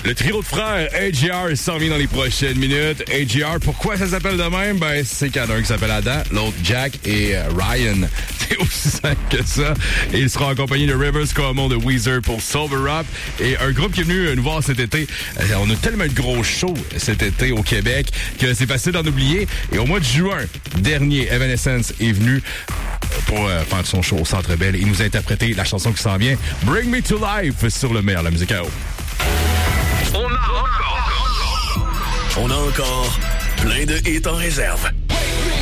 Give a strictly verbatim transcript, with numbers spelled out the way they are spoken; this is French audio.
Le trio de frères A G R s'en vient dans les prochaines minutes. A G R, pourquoi ça s'appelle de même? Ben, c'est qu'il y en a un qui s'appelle Adam, l'autre Jack et euh, Ryan. C'est aussi simple que ça. Et il sera accompagné de Rivers Cuomo de Weezer pour Sober Up. Et un groupe qui est venu nous voir cet été. Euh, on a tellement de gros shows cet été au Québec que c'est facile d'en oublier. Et au mois de juin dernier, Evanescence est venu pour euh, faire son show au Centre Bell. Il nous a interprété la chanson qui s'en vient, Bring Me to Life, sur le meilleur de la musique à eau. On a encore, on a encore plein de hits en réserve.